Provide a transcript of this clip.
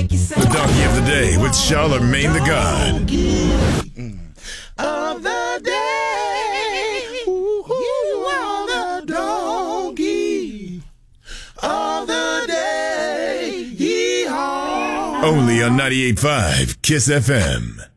The donkey of the day with Charlemagne the God. Of the day, you are the donkey of the day. Yeehaw. Only on 98.5 Kiss FM.